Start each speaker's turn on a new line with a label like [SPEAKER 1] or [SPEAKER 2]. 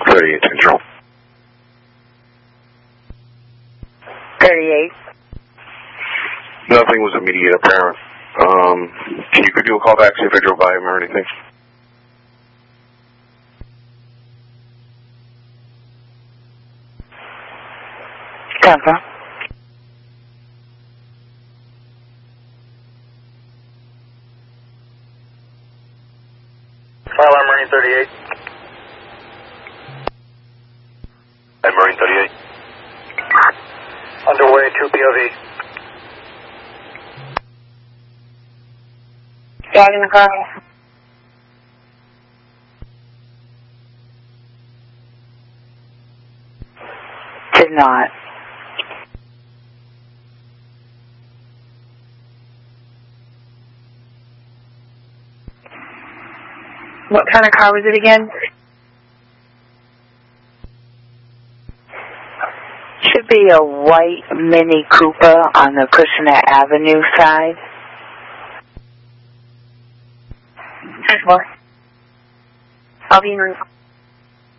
[SPEAKER 1] 38 Central.
[SPEAKER 2] 38.
[SPEAKER 1] Nothing was immediate apparent. Can you do a call back, see if I drove by him or anything?
[SPEAKER 2] Tampa.
[SPEAKER 3] Fire Marine 38. Hi, Marine 38. Underway, 2 POV.
[SPEAKER 2] Dog in the car. Did not. What kind of car was it again? Should be a white Mini Cooper on the Kushner Avenue side. 10-4. I'll be in